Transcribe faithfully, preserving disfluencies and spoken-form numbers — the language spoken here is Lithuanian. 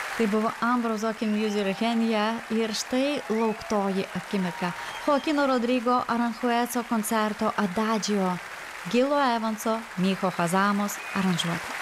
Tai buvo Ambrozo Akinmusic ir Henja ir štai lauktoji akimirka. Joaquino Rodrigo Aranjuezo koncerto Adagio, Gilo Evanso, Micho Hazamos aranžuotė.